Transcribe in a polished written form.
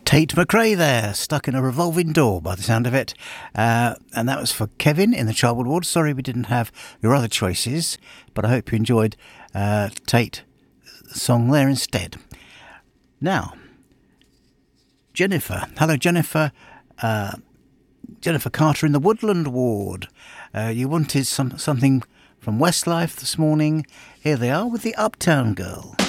Tate McRae there, stuck in a revolving door by the sound of it. And that was for Kevin in the Childwood Ward. Sorry we didn't have your other choices, but I hope you enjoyed Tate's song there instead. Now, Jennifer. Hello, Jennifer. Jennifer Carter in the Woodland Ward. You wanted something from Westlife this morning. Here they are with the Uptown Girl.